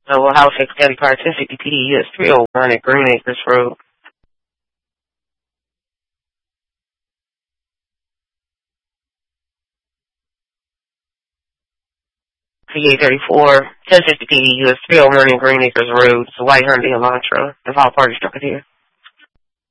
Noble House, County Car 1050 PD, US 301 at Green Acres Road. PA 34, 1050 PD, US 301 at Green Acres Road. It's a white Hyundai Elantra. The file party struck it here.